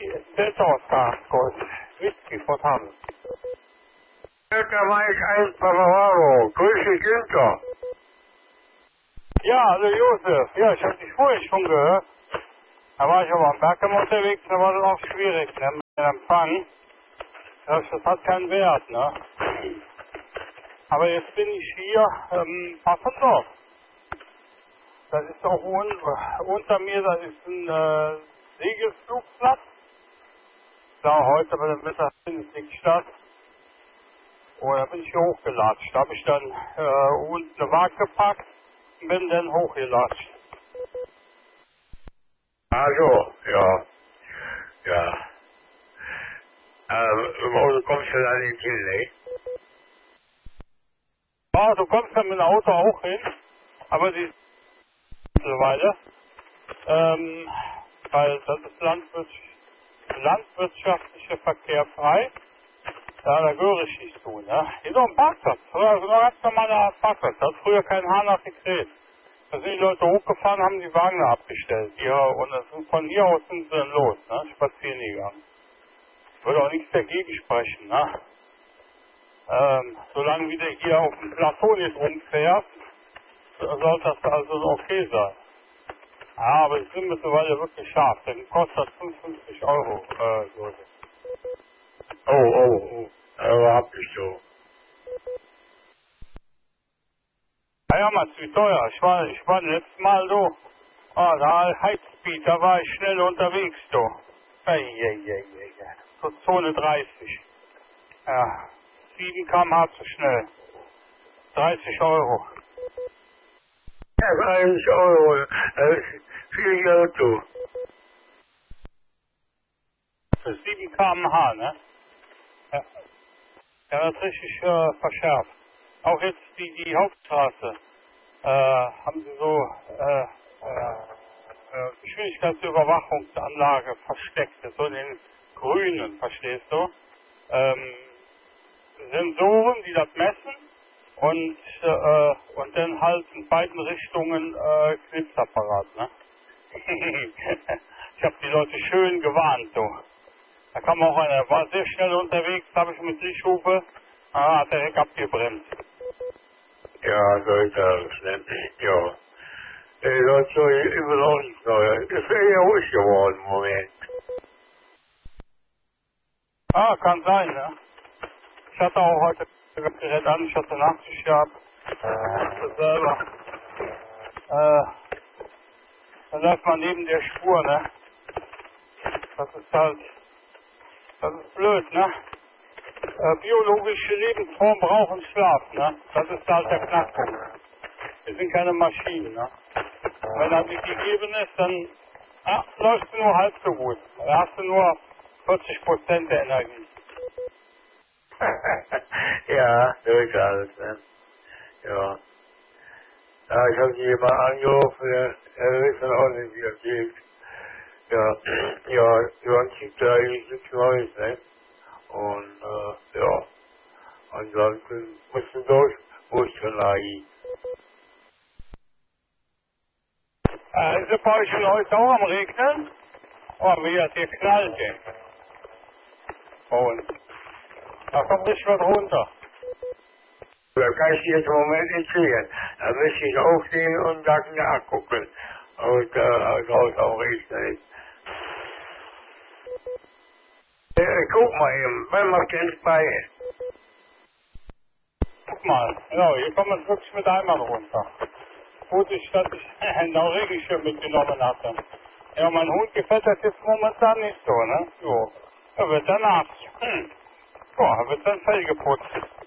Delta-Oscar-Gold. Whisky, Fort Havel. Delta Mike 1 Bravo. Grüße Günther. Ja, hallo Josef. Ja, ich habe dich vorher schon gehört. Da war ich aber am Berg immer unterwegs, da war das auch schwierig, ne? Mit dem Empfang. Das hat keinen Wert, ne? Aber jetzt bin ich hier, Passendorf. Das ist auch unter mir, das ist ein Segelflugplatz. Da heute bei dem Wetter findet nichts statt. Und da bin ich hier hochgelatscht. Da habe ich dann unten eine Waage gepackt und bin dann hochgelatscht. Also, ja. Ja. Wo kommst du dann in Chile? Ja, du kommst dann mit dem Auto auch hin, aber die mittlerweile, weil das ist landwirtschaftlicher Verkehr frei. Da gehöre ich nicht zu, ne? Hier ist noch ein Parkplatz, also ein ganz normaler Parkplatz. Da hat früher kein Hahn nachgekräht. Da sind die Leute hochgefahren, haben die Wagen abgestellt. Ja, und von hier aus sind sie dann los, ne? Spazieren gegangen. Würde auch nichts dagegen sprechen, ne? Solange wieder hier auf dem Plateau nicht rumfährt, sollte das also okay sein. Ja, aber die sind mittlerweile wirklich scharf, denn kostet 55 Euro, so. Oh. Überhaupt nicht so. Ja, Mats, wie teuer. Ich war letztes Mal so, da Highspeed, da war ich schnell unterwegs, so. So Zone 30. Ja, 7 km/h zu schnell. 30 Euro. Ja, 30 Euro. Das ist viel Auto. Für 7 km/h, ne? Ja, das ist richtig verschärft. Auch jetzt die Hauptstraße haben sie so Geschwindigkeitsüberwachungsanlage versteckt, so in den Grünen, verstehst du? Sensoren, die das messen und dann halt in beiden Richtungen Knipsapparat, ne? Ich habe die Leute schön gewarnt, so. Da kam auch einer, war sehr schnell unterwegs, habe ich mit Lichthupe, hat er direkt abgebremst. Ja, so ist das, ne? Ja. Das ist so überall nicht teuer. Es ist ja ruhig geworden im Moment. Kann sein, ne? Ich hatte auch heute das Gerät an, ich hatte Nachtsicht gehabt. Selber. Dann läuft man neben der Spur, ne? Das ist blöd, ne? Biologische Lebensformen brauchen Schlaf, ne? Das ist halt der Knackpunkt. Wir sind keine Maschinen, ne? Wenn das nicht gegeben ist, dann läufst du nur halb so gut. Da hast du nur 40% der Energie. Ja, so ist alles, ne? Ja. Ja, ich habe die mal angerufen, er wissen auch nicht, wie das geht. Ja, dann gibt da eigentlich nichts Neues, ne? Und, ja. Ansonsten mussten durch, Osterlagi. Ist es bei euch heute auch am Regnen? Oh, wie hat hier knallt, ey. Und da kommt richtig was runter. Da kann ich dir jetzt im Moment nicht sehen. Da müsste ich aufstehen und dann nachgucken. Und draußen auch regnet. Guck mal eben, wann macht denn bei? Guck mal, ja, hier kommt man wirklich mit einmal runter. Gut ist, dass ich noch Regenschirm mitgenommen hatte. Ja, mein Hund gefällt das jetzt momentan nicht so, ne? Jo. Er wird danach. Er wird sein Fell geputzt.